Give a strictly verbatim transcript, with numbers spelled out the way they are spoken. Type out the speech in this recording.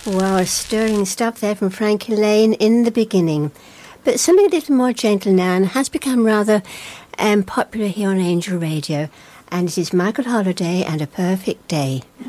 Wow, stirring stuff there from Frankie Lane in the beginning. But something a little more gentle now and has become rather um, popular here on Angel Radio. And it is Michael Holiday and A Perfect Day.